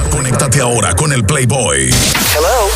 Conéctate ahora con el Playboy. Hello.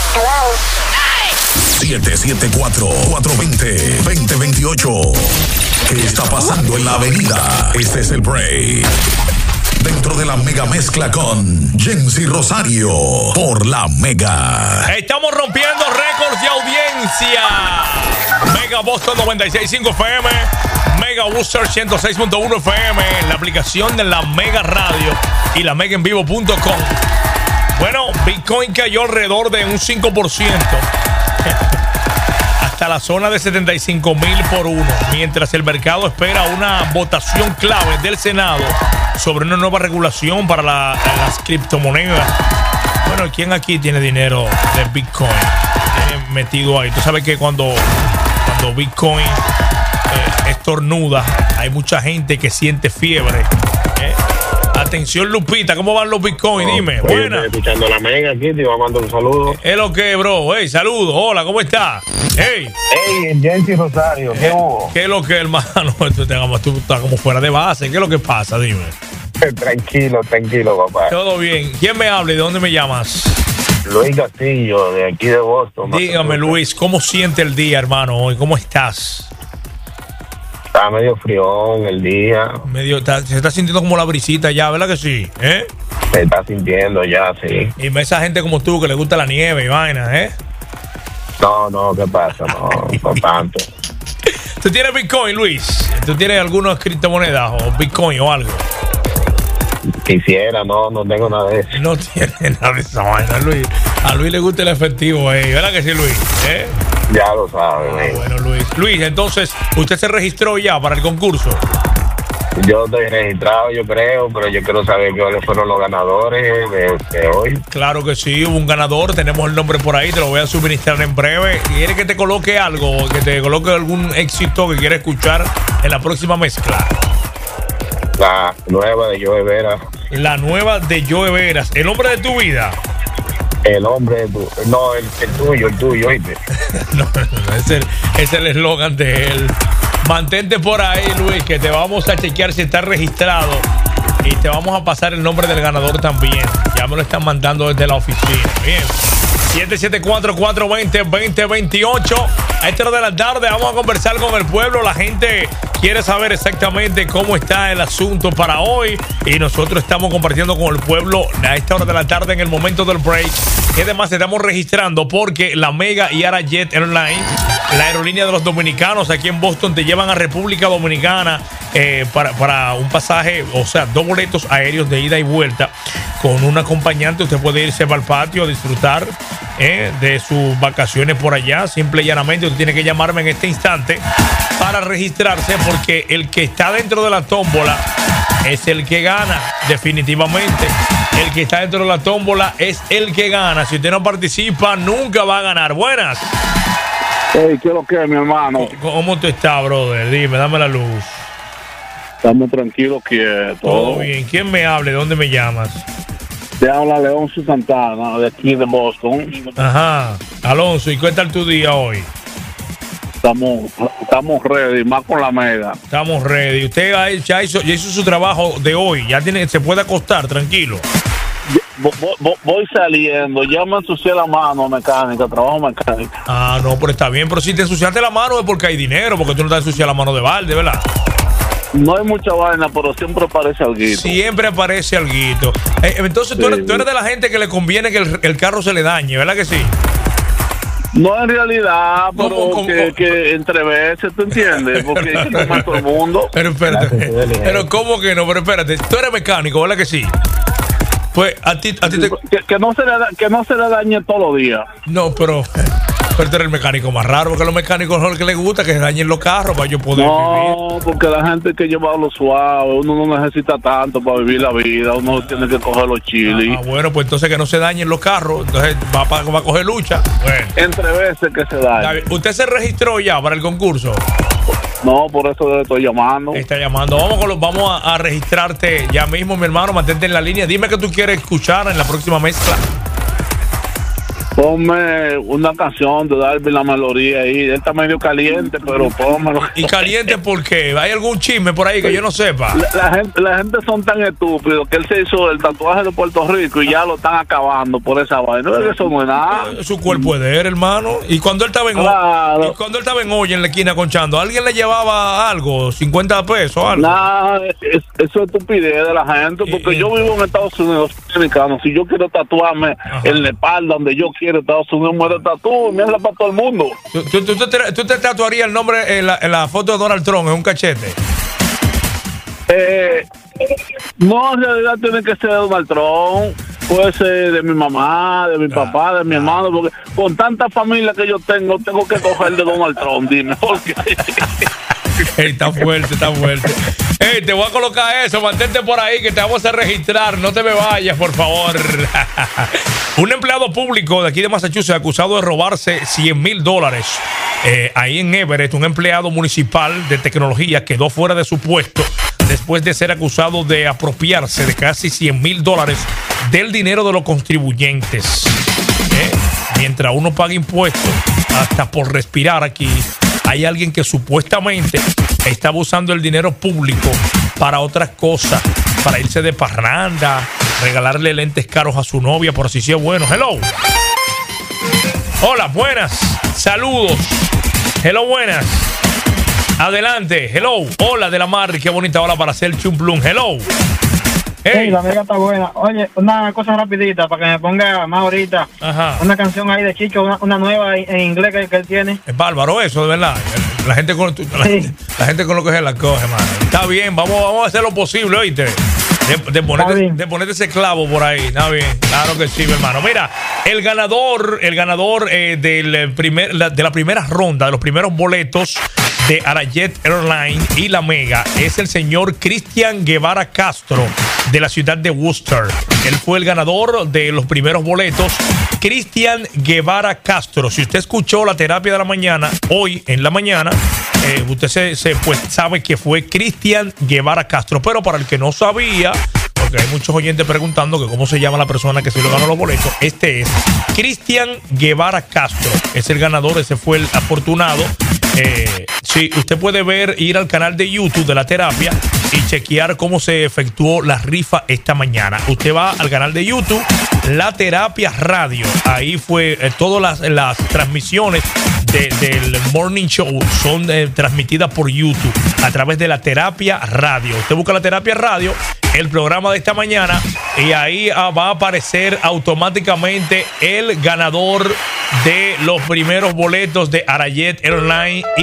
774-420-2028. ¿Qué está pasando en la avenida? Este es el break. Dentro de la mega mezcla con Jency Rosario por la Mega. Estamos rompiendo récords de audiencia. Mega Boston 96.5 FM, Mega Worcester 106.1 FM, la aplicación de la Mega Radio y la megaenvivo.com. Bueno, Bitcoin cayó alrededor de un 5%. Hasta la zona de 75,000 por uno, mientras el mercado espera una votación clave del Senado sobre una nueva regulación para las criptomonedas. Bueno, ¿quién aquí tiene dinero de Bitcoin? Tiene metido ahí. Tú sabes que cuando Bitcoin estornuda, hay mucha gente que siente fiebre. Atención, Lupita, ¿cómo van los Bitcoin? Dime. Buena. Estoy escuchando la Mega aquí, te iba a mandar un saludo. Es lo que, bro. Hey, saludos. Hola, ¿cómo estás? Hey, Jency Rosario, ¿qué hubo? ¿qué es lo que, hermano? Tú estás como fuera de base. ¿Qué es lo que pasa? Dime. Tranquilo, papá. Todo bien. ¿Quién me habla y de dónde me llamas? Luis Castillo, de aquí de Boston. Dígame, Luis, ¿cómo siente el día, hermano, hoy? ¿Cómo estás? Está medio frión el día. Se está sintiendo como la brisita ya, ¿verdad que sí? Se está sintiendo ya, sí. Y esa gente como tú que le gusta la nieve y vaina, No, ¿qué pasa? No tanto. ¿Tú tienes Bitcoin, Luis? ¿Tú tienes algunas criptomonedas o Bitcoin o algo? Quisiera, no tengo nada de eso. No tiene nada de esa vaina, Luis. A Luis le gusta el efectivo, ¿verdad que sí, Luis? Ya lo sabes, Bueno, Luis, entonces, ¿usted se registró ya para el concurso? Yo estoy registrado, yo creo, pero yo quiero saber cuáles fueron los ganadores de hoy. Claro que sí, hubo un ganador, tenemos el nombre por ahí, te lo voy a suministrar en breve. ¿Quieres que te coloque algo, que te coloque algún éxito que quieras escuchar en la próxima mezcla? La nueva de Joe Veras. La nueva de Joe Veras, el hombre de tu vida. El hombre de tu... No, el tuyo, ¿oíste? No, es el eslogan de él. Mantente por ahí, Luis, que te vamos a chequear si está registrado y te vamos a pasar el nombre del ganador también. Ya me lo están mandando desde la oficina. Bien. 774-420-2028. A esta hora de la tarde vamos a conversar con el pueblo. La gente quiere saber exactamente cómo está el asunto para hoy y nosotros estamos compartiendo con el pueblo a esta hora de la tarde en el momento del break. Y además estamos registrando porque la Mega y Arajet Airlines, la aerolínea de los dominicanos aquí en Boston, te llevan a República Dominicana para un pasaje, o sea, 2 boletos aéreos de ida y vuelta con un acompañante. Usted puede irse para el patio a disfrutar de sus vacaciones por allá. Simple y llanamente usted tiene que llamarme en este instante para registrarse, porque el que está dentro de la tómbola es el que gana, definitivamente. El que está dentro de la tómbola es el que gana. Si usted no participa, nunca va a ganar. Buenas. Hey, ¿qué es lo que es, mi hermano? ¿Cómo tú estás, brother? Dime, dame la luz. Estamos tranquilos, quietos. Todo bien. ¿Quién me habla? ¿De dónde me llamas? Te habla Alonso Santana, de aquí de Boston. Ajá. Alonso, ¿y qué tal tu día hoy? Estamos ready, más con la Mega. Estamos ready. Usted ya hizo su trabajo de hoy. Ya se puede acostar, tranquilo. Voy saliendo, ya me ensucié la mano mecánica, trabajo mecánica. Ah, no, pero está bien. Pero si te ensuciaste la mano es porque hay dinero, porque tú no te ensucias la mano de balde, ¿verdad? No hay mucha vaina, pero siempre aparece alguito. Siempre aparece alguito. Entonces tú eres de la gente que le conviene que el carro se le dañe, ¿verdad que sí? No, en realidad, pero que entre veces, ¿tú entiendes? Porque es que no todo el mundo. Pero espérate, pero ¿cómo que no? Pero espérate, tú eres mecánico, ¿verdad que sí? Pues a ti te... que no se le dañe todos los días. No, pero tú eres el mecánico más raro, porque a los mecánicos no es lo que les gusta que se dañen los carros para yo poder vivir. No, porque la gente hay que llevarlo suave, uno no necesita tanto para vivir la vida, uno tiene que coger los chilis. Ah, bueno, pues entonces que no se dañen los carros, entonces va a coger lucha. Bueno. Entre veces que se dañe. ¿Usted se registró ya para el concurso? No, por eso le estoy llamando. Está llamando. Vamos a registrarte ya mismo, mi hermano. Mantente en la línea. Dime qué tú quieres escuchar en la próxima mezcla. Ponme una canción de Darby La Melodía ahí. Él está medio caliente, pero pónmelo. ¿Y caliente por qué? ¿Hay algún chisme por ahí que yo no sepa? La gente son tan estúpidos que él se hizo el tatuaje de Puerto Rico y ya lo están acabando por esa vaina. No, eso no es nada. Su cuerpo es de él, hermano. Y cuando él estaba en olla en la esquina conchando, ¿alguien le llevaba algo? ¿50 pesos o algo? Nada, eso es estupidez de la gente. Porque yo vivo en Estados Unidos americanos. Si yo quiero tatuarme en la espalda donde yo quiero, Estados Unidos me tatúo, mierda para todo el mundo. ¿Tú te tatuarías el nombre en la foto de Donald Trump en un cachete? No, en realidad tiene que ser de Donald Trump. Puede ser de mi mamá, de mi papá, de mi hermano, porque con tanta familia que yo tengo que coger de Donald Trump, dime, porque está fuerte. Te voy a colocar eso, mantente por ahí que te vamos a registrar, no te me vayas, por favor. Un empleado público de aquí de Massachusetts acusado de robarse $100,000. Ahí en Everett, un empleado municipal de tecnología quedó fuera de su puesto después de ser acusado de apropiarse de casi $100,000 del dinero de los contribuyentes. Mientras uno paga impuestos, hasta por respirar aquí, hay alguien que supuestamente estaba usando el dinero público para otras cosas, para irse de parranda, regalarle lentes caros a su novia, por así sea bueno. Hello. Hola, buenas. Saludos. Hello, buenas. Adelante. Hello. Hola de la mar. Qué bonita hora para hacer chumplum. Hello. Hey, la amiga está buena. Oye, una cosa rapidita para que me ponga más ahorita. Ajá. Una canción ahí de Chicho, una nueva en inglés que él tiene. Es bárbaro eso, de verdad. La gente con lo que se la coge, mano. Está bien, vamos a hacer lo posible, ¿oíste? De ponerte ese clavo por ahí. Está bien, claro que sí, mi hermano. Mira, el ganador de la primera ronda, de los primeros boletos de Arayet Airlines y la Mega, es el señor Cristian Guevara Castro, de la ciudad de Worcester. Él fue el ganador de los primeros boletos. Cristian Guevara Castro. Si usted escuchó la terapia de la mañana, hoy en la mañana, usted pues sabe que fue Cristian Guevara Castro. Pero para el que no sabía, porque hay muchos oyentes preguntando que cómo se llama la persona que se lo ganó los boletos, este es Cristian Guevara Castro. Es el ganador, ese fue el afortunado. Sí, usted puede ir al canal de YouTube de la terapia y chequear cómo se efectuó la rifa esta mañana. Usted va al canal de YouTube, La Terapia Radio. Ahí fue todas las transmisiones del Morning Show son transmitidas por YouTube a través de La Terapia Radio. Usted busca La Terapia Radio, el programa de esta mañana, y ahí va a aparecer automáticamente el ganador de los primeros boletos de Arayet Airlines